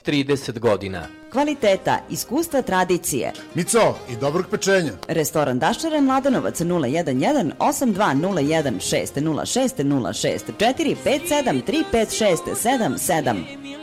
30 godina. Kvaliteta, iskustva, tradicije. Mico, i dobrog pečenja. Restoran Daščara, Mladenovac 011 8201 606 06 064 57 356 77.